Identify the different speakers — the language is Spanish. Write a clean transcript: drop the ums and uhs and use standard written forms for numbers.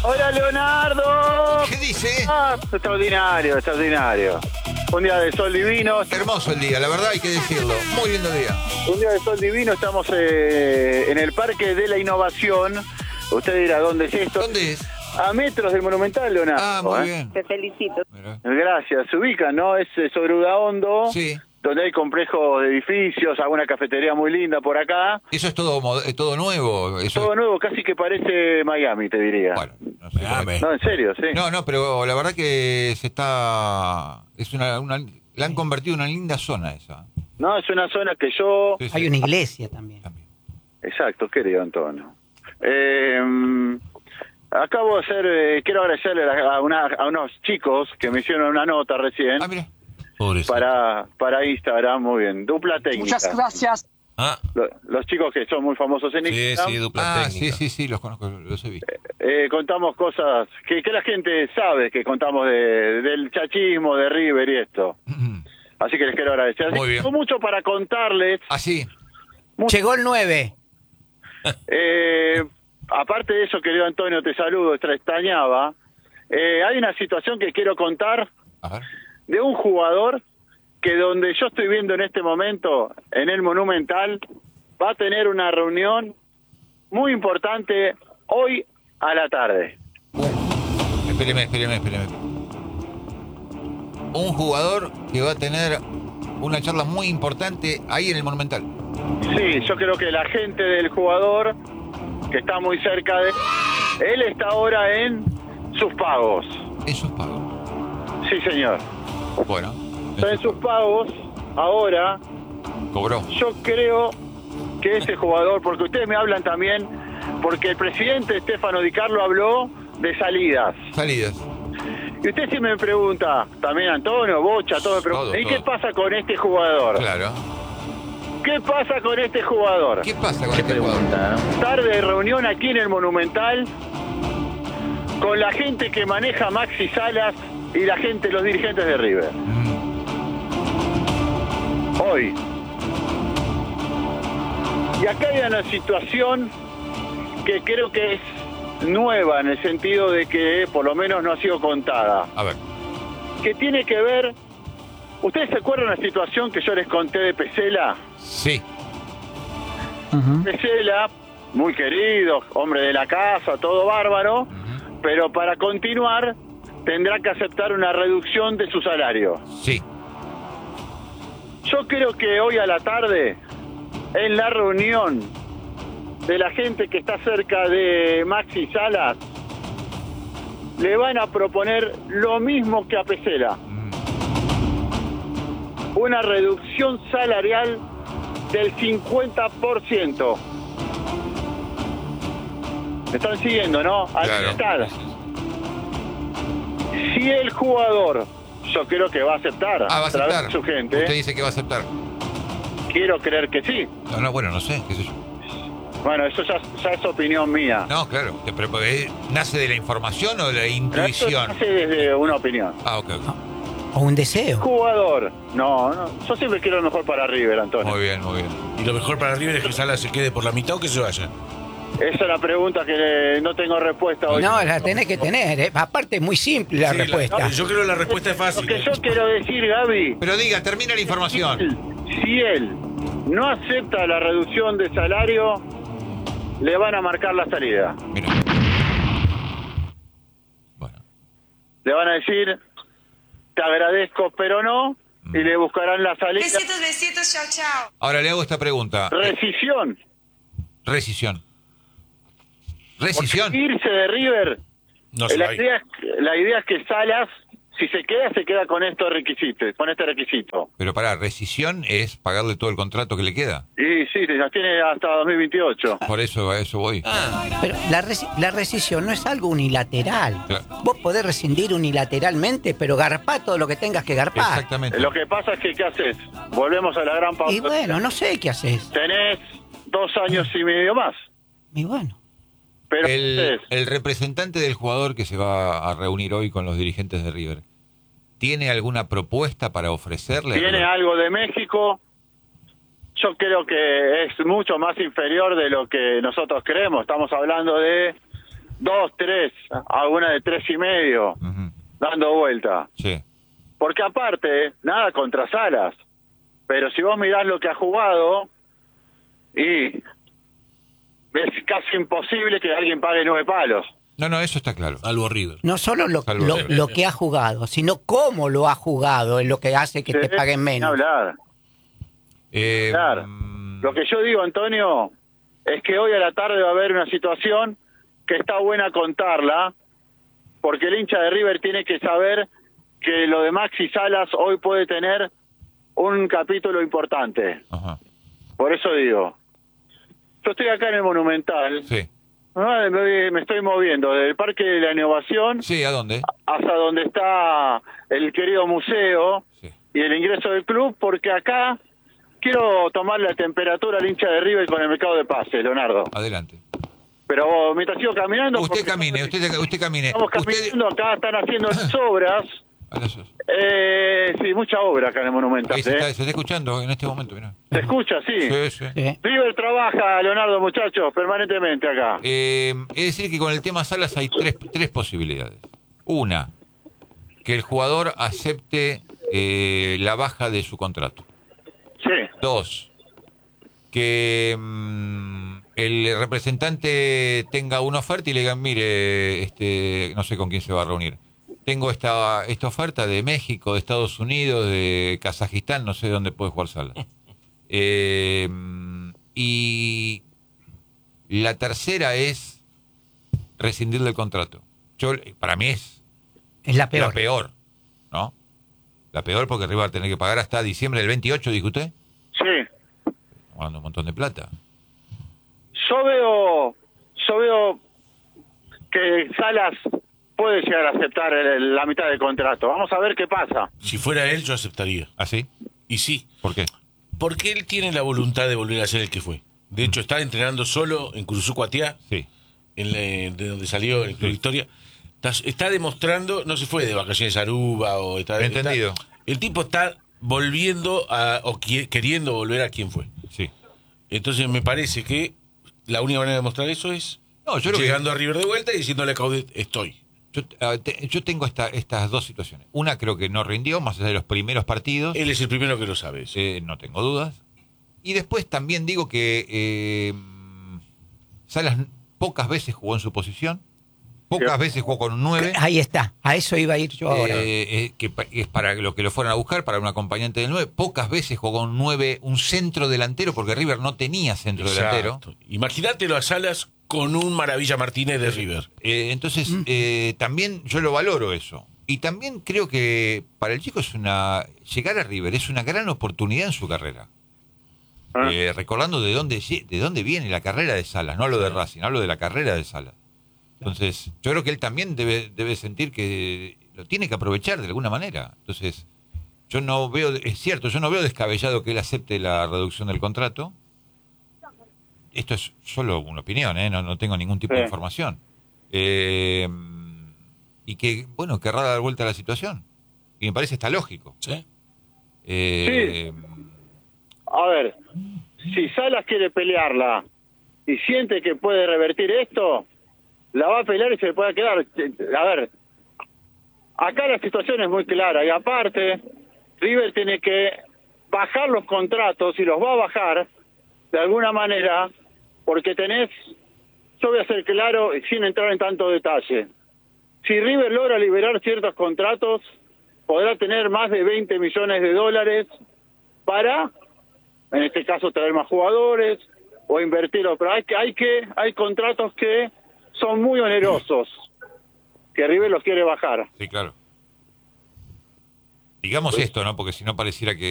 Speaker 1: Hola, Leonardo.
Speaker 2: ¿Qué dice?
Speaker 1: Extraordinario, extraordinario. Un día de sol divino.
Speaker 2: Hermoso el día, la verdad hay que decirlo. Muy lindo día.
Speaker 1: Un día de sol divino. Estamos en el Parque de la Innovación. Usted dirá, ¿dónde es esto?
Speaker 2: ¿Dónde es?
Speaker 1: A metros del Monumental, Leonardo.
Speaker 2: Ah, muy bien.
Speaker 3: Te felicito.
Speaker 2: Mirá.
Speaker 1: Gracias. Se ubica, ¿no? Es sobre Udaondo.
Speaker 2: Sí.
Speaker 1: Donde hay complejos de edificios, alguna cafetería muy linda por acá.
Speaker 2: Eso es todo nuevo. Eso
Speaker 1: Todo nuevo, casi que parece Miami, te diría.
Speaker 2: Bueno, no sé.
Speaker 1: No, en serio, sí.
Speaker 2: No, pero la verdad que la han convertido en una linda zona esa.
Speaker 1: No, es una zona que yo...
Speaker 2: Sí, sí.
Speaker 4: Hay una iglesia también.
Speaker 1: Exacto, querido Antonio. Acabo de hacer, quiero agradecerle a unos chicos que me hicieron una nota recién
Speaker 2: Ah, mira.
Speaker 1: para Instagram, muy bien, dupla técnica.
Speaker 3: Muchas gracias.
Speaker 5: Ah,
Speaker 1: Los chicos que son muy famosos en
Speaker 5: sí,
Speaker 1: Instagram.
Speaker 5: sí, dupla técnica.
Speaker 2: Sí, los conozco, los he visto.
Speaker 1: Contamos cosas que la gente sabe que contamos del chachismo, de River y esto. Así que les quiero agradecer.
Speaker 2: Muy bien.
Speaker 1: Tengo mucho para contarles.
Speaker 2: Ah, sí.
Speaker 4: Llegó el 9.
Speaker 1: Aparte de eso, querido Antonio, te saludo, te extrañaba. Hay una situación que quiero contar
Speaker 2: A ver.
Speaker 1: de un jugador que donde yo estoy viendo en este momento, en el Monumental, va a tener una reunión muy importante hoy a la tarde.
Speaker 2: Espéreme. Un jugador que va a tener una charla muy importante ahí en el Monumental.
Speaker 1: Sí, yo creo que la gente del jugador, que está muy cerca de él, está ahora en sus pagos.
Speaker 2: En sus pagos.
Speaker 1: Sí, señor.
Speaker 2: Bueno.
Speaker 1: Está en sus pagos ahora.
Speaker 2: Cobró.
Speaker 1: Yo creo que ese jugador, porque ustedes me hablan también, porque el presidente Stefano Di Carlo habló de salidas.
Speaker 2: Salidas.
Speaker 1: Y usted sí me pregunta, también Antonio, Bocha, todo me pregunta, ¿y qué pasa con este jugador?
Speaker 2: Claro.
Speaker 1: ¿Qué pasa con este jugador?
Speaker 2: ¿Qué pasa con este jugador?
Speaker 1: Tarde de reunión aquí en el Monumental con la gente que maneja Maxi Salas y la gente, los dirigentes de River. Hoy. Y acá hay una situación que creo que es nueva en el sentido de que por lo menos no ha sido contada.
Speaker 2: A ver.
Speaker 1: Que tiene que ver... ¿Ustedes se acuerdan de la situación que yo les conté de Pesela?
Speaker 2: Sí.
Speaker 1: Pesela, muy querido, hombre de la casa, todo bárbaro, pero para continuar tendrá que aceptar una reducción de su salario.
Speaker 2: Sí.
Speaker 1: Yo creo que hoy a la tarde, en la reunión de la gente que está cerca de Maxi Salas, le van a proponer lo mismo que a Pesela. Una reducción salarial del 50%. ¿Me están siguiendo, no? Al
Speaker 2: Claro.
Speaker 1: estar. Si el jugador, yo creo que va a aceptar,
Speaker 2: Ah, va a
Speaker 1: a través
Speaker 2: aceptar.
Speaker 1: de su gente,
Speaker 2: Usted dice que va a aceptar.
Speaker 1: quiero creer que sí.
Speaker 2: No, bueno, no sé, qué sé yo.
Speaker 1: Bueno, eso ya es opinión mía.
Speaker 2: No, claro. Pero ¿nace de la información o de la
Speaker 1: Pero esto
Speaker 2: intuición?
Speaker 1: nace desde una opinión.
Speaker 2: Ah, ok.
Speaker 4: O un deseo.
Speaker 1: Jugador, no, yo siempre quiero lo mejor para River, Antonio.
Speaker 2: Muy bien.
Speaker 5: ¿Y lo mejor para River es que Sala se quede por la mitad o que se vaya?
Speaker 1: Esa es la pregunta que no tengo respuesta hoy.
Speaker 4: No, la tenés que tener. Aparte, es muy simple la
Speaker 5: Sí,
Speaker 4: respuesta.
Speaker 5: yo creo que la respuesta es
Speaker 1: Lo
Speaker 5: fácil.
Speaker 1: que yo quiero decir, Gaby,
Speaker 2: Pero diga, termina la información.
Speaker 1: si él no acepta la reducción de salario, le van a marcar la salida.
Speaker 2: Mira. Bueno.
Speaker 1: Le van a decir, te agradezco, pero no, y le buscarán la salida.
Speaker 6: Besitos, chao, chao.
Speaker 2: Ahora le hago esta pregunta.
Speaker 1: Rescisión.
Speaker 2: Rescisión.
Speaker 1: Porque
Speaker 2: Rescisión.
Speaker 1: irse de River,
Speaker 5: No se va a ir.
Speaker 1: la idea es que Salas, si se queda con estos requisitos, con este requisito.
Speaker 2: Pero pará, rescisión es pagarle todo el contrato que le queda.
Speaker 1: Y sí, las tiene hasta 2028.
Speaker 2: Por eso, a eso voy.
Speaker 4: Pero la rescisión no es algo unilateral.
Speaker 2: Claro.
Speaker 4: Vos podés rescindir unilateralmente, pero garpá todo lo que tengas que garpar.
Speaker 2: Exactamente.
Speaker 1: Lo que pasa es que, ¿qué haces? Volvemos a la gran pausa.
Speaker 4: Y bueno, no sé qué haces.
Speaker 1: Tenés 2 años y medio más.
Speaker 4: Y bueno.
Speaker 1: Pero
Speaker 2: El representante del jugador que se va a reunir hoy con los dirigentes de River, ¿tiene alguna propuesta para ofrecerle?
Speaker 1: tiene algo de México. Yo creo que es mucho más inferior de lo que nosotros creemos. Estamos hablando de 2, 3, alguna de 3,5,
Speaker 2: Ujú.
Speaker 1: dando vuelta.
Speaker 2: Sí.
Speaker 1: Porque aparte, nada contra Salas, pero si vos mirás lo que ha jugado, y es casi imposible que alguien pague 9 palos.
Speaker 2: No, eso está claro.
Speaker 5: Algo River.
Speaker 4: No solo
Speaker 2: Salvo
Speaker 4: lo que ha jugado, sino cómo lo ha jugado es lo que hace que te paguen
Speaker 1: Ni
Speaker 4: menos.
Speaker 1: hablar. Claro. Lo que yo digo, Antonio, es que hoy a la tarde va a haber una situación que está buena contarla, porque el hincha de River tiene que saber que lo de Maxi Salas hoy puede tener un capítulo importante.
Speaker 2: Ajá.
Speaker 1: Por eso digo, yo estoy acá en el Monumental,
Speaker 2: Sí.
Speaker 1: me estoy moviendo desde el Parque de la Innovación
Speaker 2: Sí, ¿a dónde?
Speaker 1: hasta donde está el querido museo
Speaker 2: Sí.
Speaker 1: y el ingreso del club, porque acá quiero tomar la temperatura al hincha de River con el mercado de pases, Leonardo.
Speaker 2: Adelante.
Speaker 1: Pero mientras sigo caminando...
Speaker 2: Usted
Speaker 1: porque
Speaker 2: camine, usted camine.
Speaker 1: Estamos
Speaker 2: Usted...
Speaker 1: caminando, acá están haciendo las obras.
Speaker 2: A las-
Speaker 1: Sí, mucha obra acá en el Monumental.
Speaker 2: Ahí se está escuchando en este momento, mirá.
Speaker 1: ¿Se escucha? Sí.
Speaker 2: Sí, sí.
Speaker 4: Sí.
Speaker 1: River trabaja, Leonardo, muchachos, permanentemente acá.
Speaker 2: Es decir que con el tema Salas hay tres posibilidades. Una, que el jugador acepte la baja de su contrato.
Speaker 1: Sí.
Speaker 2: Dos, que el representante tenga una oferta y le digan, mire, no sé con quién se va a reunir. Tengo esta oferta de México, de Estados Unidos, de Kazajistán, no sé dónde puede jugar Salas. Y la tercera es rescindir del contrato. Para mí es
Speaker 4: Es la peor.
Speaker 2: la peor, ¿no? La peor porque River va a tener que pagar hasta diciembre del 28, dijo usted.
Speaker 1: Sí.
Speaker 2: Estamos hablando de un montón de plata.
Speaker 1: Yo veo que Salas puede llegar a aceptar la mitad del contrato. Vamos a ver qué pasa.
Speaker 5: Si fuera él, yo aceptaría.
Speaker 2: ¿Ah, sí?
Speaker 5: Y sí,
Speaker 2: ¿Por qué?
Speaker 5: porque él tiene la voluntad de volver a ser el que fue. De hecho, está entrenando solo en Curuzucuatiá,
Speaker 2: Sí.
Speaker 5: de donde salió el Club Victoria. Está demostrando, no se fue de vacaciones a Aruba o
Speaker 2: Entendido.
Speaker 5: el tipo está volviendo queriendo volver a quien fue.
Speaker 2: Sí.
Speaker 5: Entonces me parece que la única manera de demostrar eso es
Speaker 2: No, yo creo que-
Speaker 5: llegando a River de vuelta y diciéndole a Caudet, estoy.
Speaker 2: Yo tengo estas dos situaciones. Una, creo que no rindió, más allá de los primeros partidos.
Speaker 5: Él es el primero que lo sabe. eso.
Speaker 2: No tengo dudas. Y después también digo que Salas pocas veces jugó en su posición. Pocas veces jugó con un 9.
Speaker 4: Ahí está, a eso iba a ir yo ahora.
Speaker 2: Que es para lo que lo fueran a buscar, para un acompañante del 9. Pocas veces jugó con un 9, un centro delantero, porque River no tenía centro delantero.
Speaker 5: Exacto. Imagínatelo a Salas con un Maravilla Martínez de River.
Speaker 2: Entonces, también yo lo valoro eso. Y también creo que para el chico llegar a River es una gran oportunidad en su carrera. Recordando de dónde viene la carrera de Salas, no hablo de Racing, hablo de la carrera de Salas. Entonces, yo creo que él también debe sentir que lo tiene que aprovechar de alguna manera. Entonces, yo no veo descabellado que él acepte la reducción del contrato. Esto es solo una opinión, no tengo ningún tipo de información. Y que, bueno, querrá dar vuelta a la situación. Y me parece está lógico.
Speaker 5: ¿Sí?
Speaker 1: Sí. A ver, si Salas quiere pelearla y siente que puede revertir esto, la va a pelear y se le puede quedar. A ver, acá la situación es muy clara y aparte, River tiene que bajar los contratos y los va a bajar de alguna manera porque yo voy a ser claro y sin entrar en tanto detalle. Si River logra liberar ciertos contratos, podrá tener más de 20 millones de dólares para, en este caso, traer más jugadores o invertir. Pero hay contratos que son muy onerosos, que River los quiere bajar.
Speaker 2: Sí, claro. Digamos esto, ¿no? Porque si no pareciera que